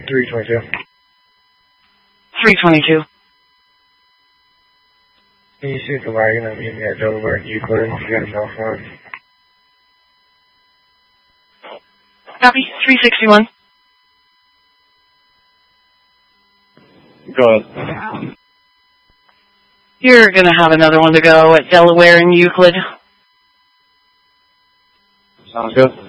322. 322. Can you see the wagon I'm meeting at Delaware and Euclid? You got a cell phone? Copy. 361. Go ahead. You're going to have another one to go at Delaware and Euclid. Sounds good.